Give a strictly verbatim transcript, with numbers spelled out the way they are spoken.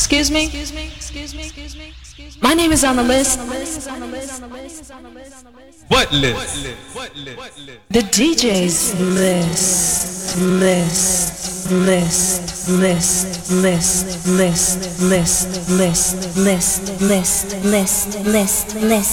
Excuse me? My name is on the list. What list? The D J's list. List. List. List. List. List. List. List. List. List. List. List. List.